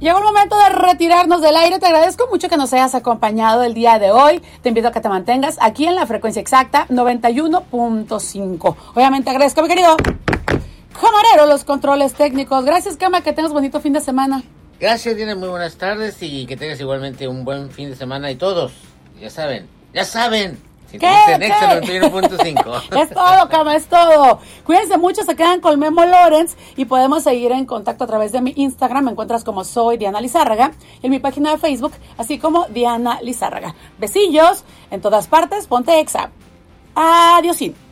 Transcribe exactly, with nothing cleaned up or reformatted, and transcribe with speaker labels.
Speaker 1: Llegó el momento de retirarnos del aire. Te agradezco mucho que nos hayas acompañado el día de hoy. Te invito a que te mantengas aquí en la frecuencia exacta noventa y uno punto cinco. Obviamente agradezco a mi querido camarero los controles técnicos. Gracias, Cama, que tengas bonito fin de semana.
Speaker 2: Gracias, Diana, muy buenas tardes y que tengas igualmente un buen fin de semana. Y todos, ya saben, ya saben,
Speaker 1: ¿Qué?
Speaker 2: en Exa noventa y uno punto cinco.
Speaker 1: Es todo, Cama, es todo. Cuídense mucho, se quedan con Memo Lorenz y podemos seguir en contacto a través de mi Instagram. Me encuentras como soy Diana Lizárraga, y en mi página de Facebook, así como Diana Lizárraga. Besillos en todas partes, ponte Exa. Adiósín.